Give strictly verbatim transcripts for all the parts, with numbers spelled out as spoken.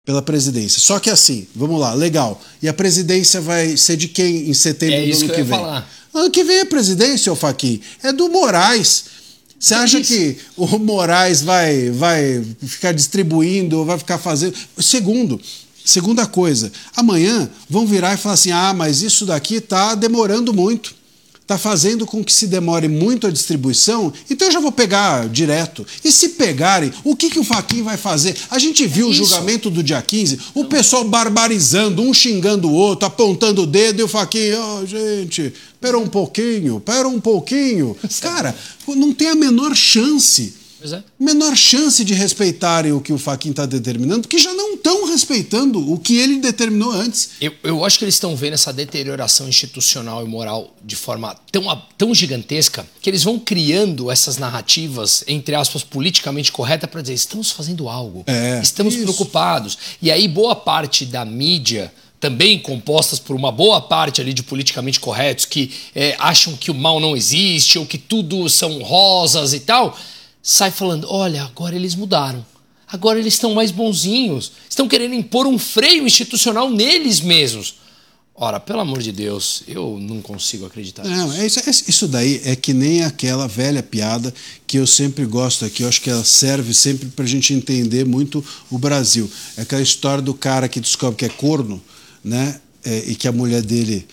pela presidência. Só que assim, vamos lá, legal. E a presidência vai ser de quem em setembro é do isso ano que, que eu ia vem? Falar. Ano que vem a presidência, ô Fachin, é do Moraes. Você acha isso. que o Moraes vai, vai ficar distribuindo, vai ficar fazendo... Segundo, segunda coisa, amanhã vão virar e falar assim, ah, mas isso daqui está demorando muito. Está fazendo com que se demore muito a distribuição, então eu já vou pegar direto. E se pegarem, o que, que o Fachin vai fazer? A gente viu é o julgamento do dia quinze, o pessoal barbarizando, um xingando o outro, apontando o dedo, e o Fachin, oh, gente, pera um pouquinho, pera um pouquinho. Cara, não tem a menor chance. Pois é. Menor chance de respeitarem o que o Fachin está determinando, que já não estão respeitando o que ele determinou antes. Eu, eu acho que eles estão vendo essa deterioração institucional e moral de forma tão, tão gigantesca que eles vão criando essas narrativas, entre aspas, politicamente corretas para dizer, estamos fazendo algo, é, estamos isso. preocupados. E aí boa parte da mídia, também compostas por uma boa parte ali de politicamente corretos, que é, acham que o mal não existe ou que tudo são rosas e tal... sai falando, olha, agora eles mudaram, agora eles estão mais bonzinhos, estão querendo impor um freio institucional neles mesmos. Ora, pelo amor de Deus, eu não consigo acreditar nisso. Não, é isso, é, isso daí é que nem aquela velha piada que eu sempre gosto aqui, eu acho que ela serve sempre para a gente entender muito o Brasil. É aquela história do cara que descobre que é corno, né, é, e que a mulher dele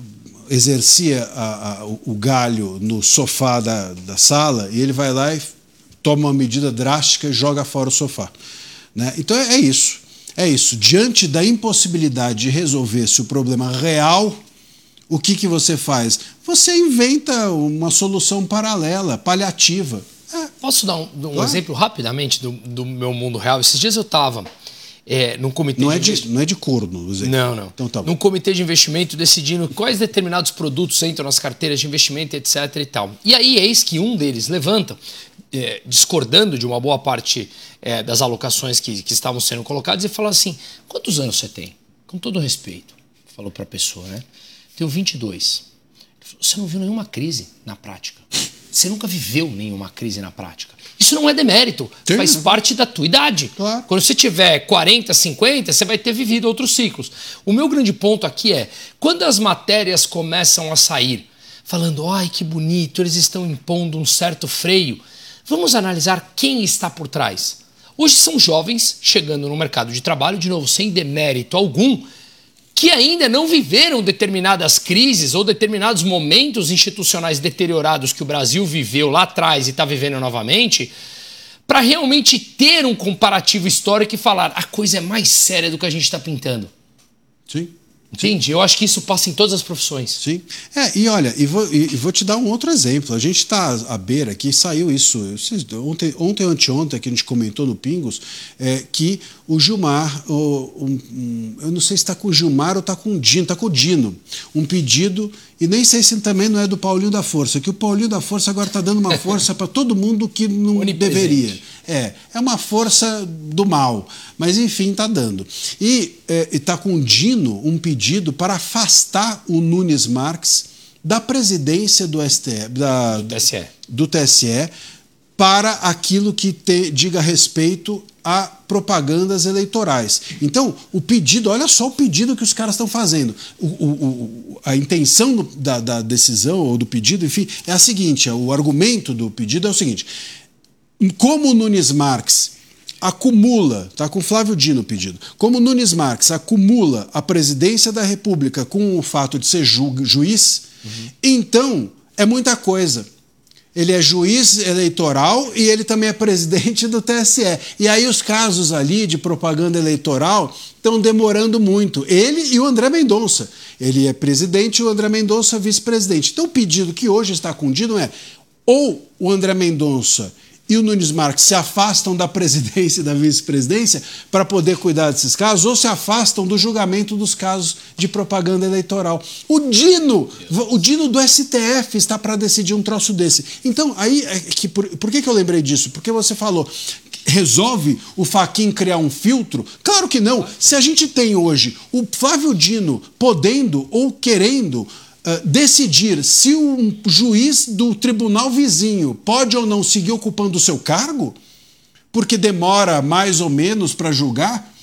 exercia a, a, o galho no sofá da, da sala, e ele vai lá e toma uma medida drástica e joga fora o sofá. Né? Então é isso. É isso. Diante da impossibilidade de resolver-se o problema real, o que, que você faz? Você inventa uma solução paralela, paliativa. É. Posso dar um, um claro. exemplo rapidamente do, do meu mundo real? Esses dias eu estava é, num comitê não de é de, investimento. Não é de corno, Zé. Não, não. Então, tá bom. Num comitê de investimento decidindo quais determinados produtos entram nas carteiras de investimento, etc e tal. E aí eis que um deles levanta, É, discordando de uma boa parte é, das alocações que, que estavam sendo colocadas e falou assim, quantos anos você tem? Com todo respeito, falou para a pessoa, né? Tenho vinte e dois. Ele falou, você não viu nenhuma crise na prática. Você nunca viveu nenhuma crise na prática. Isso não é demérito, Sim. faz parte da tua idade. Claro. Quando você tiver quarenta, cinquenta, você vai ter vivido outros ciclos. O meu grande ponto aqui é, quando as matérias começam a sair, falando, ai que bonito, eles estão impondo um certo freio, vamos analisar quem está por trás. Hoje são jovens chegando no mercado de trabalho, de novo, sem demérito algum, que ainda não viveram determinadas crises ou determinados momentos institucionais deteriorados que o Brasil viveu lá atrás e está vivendo novamente, para realmente ter um comparativo histórico e falar a coisa é mais séria do que a gente está pintando. Sim. Entende? Eu acho que isso passa em todas as profissões. Sim. É, e olha, e vou, e vou te dar um outro exemplo. A gente está à beira aqui, saiu isso, ontem, ontem ou anteontem, que a gente comentou no Pingos, é, que o Gilmar, o, um, um, eu não sei se está com o Gilmar ou está com o Dino, está com o Dino, um pedido, e nem sei se também não é do Paulinho da Força, que o Paulinho da Força agora está dando uma força para todo mundo que não deveria. É, é uma força do mal, mas enfim, está dando. E está com o Dino um pedido para afastar o Nunes Marques da presidência do, S T F, da, do T S E, do T S E para aquilo que te, diga respeito a propagandas eleitorais. Então, o pedido, olha só o pedido que os caras estão fazendo. O, o, o, a intenção do, da, da decisão ou do pedido, enfim, é a seguinte, o argumento do pedido é o seguinte, como o Nunes Marques acumula, está com o Flávio Dino o pedido, como o Nunes Marques acumula a presidência da República com o fato de ser ju, juiz, uhum. então é muita coisa. Ele é juiz eleitoral e ele também é presidente do T S E. E aí os casos ali de propaganda eleitoral estão demorando muito. Ele e o André Mendonça. Ele é presidente e o André Mendonça vice-presidente. Então o pedido que hoje está com o Dino é ou o André Mendonça e o Nunes Marques se afastam da presidência e da vice-presidência para poder cuidar desses casos, ou se afastam do julgamento dos casos de propaganda eleitoral. O Dino, o Dino do S T F está para decidir um troço desse. Então, aí, é que, por, por que, que eu lembrei disso? Porque você falou, resolve o Fachin criar um filtro? Claro que não. Se a gente tem hoje o Flávio Dino podendo ou querendo Uh, decidir se um juiz do tribunal vizinho pode ou não seguir ocupando o seu cargo, porque demora mais ou menos para julgar,